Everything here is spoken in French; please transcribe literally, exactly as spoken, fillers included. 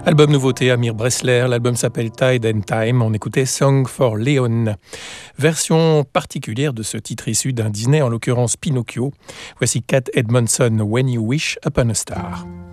Album nouveauté, Amir Bressler, l'album s'appelle Tide and Time, on écoutait Song for Leon. Version particulière de ce titre issu d'un Disney, en l'occurrence Pinocchio. Voici Cat Edmondson, When You Wish Upon a Star.